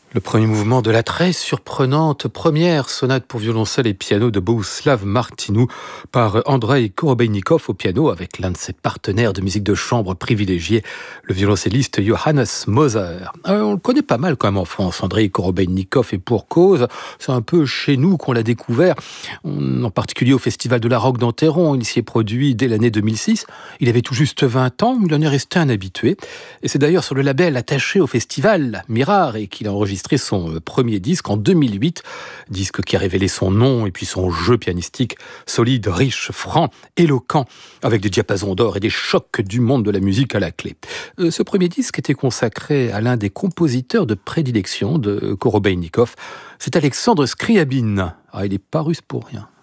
Le premier mouvement de la très surprenante première sonate pour violoncelle et piano de Bohuslav Martinu par Andrei Korobeinikov au piano avec l'un de ses partenaires de musique de chambre privilégié, le violoncelliste Johannes Moser. On le connaît pas mal quand même en France, Andrei Korobeinikov, et pour cause, c'est un peu chez nous qu'on l'a découvert, en particulier au Festival de la Roque d'Enterron. Il s'y est produit dès l'année 2006. Il avait tout juste 20 ans, il en est resté un habitué. Et c'est d'ailleurs sur le label attaché au festival, Mirare, et qu'il a enregistré son premier disque en 2008, disque qui a révélé son nom et puis son jeu pianistique solide, riche, franc, éloquent, avec des diapasons d'or et des chocs du monde de la musique à la clé. Ce premier disque était consacré à l'un des compositeurs de prédilection de Korobeinikov, c'est Alexandre Scriabine. Il n'est pas russe pour rien.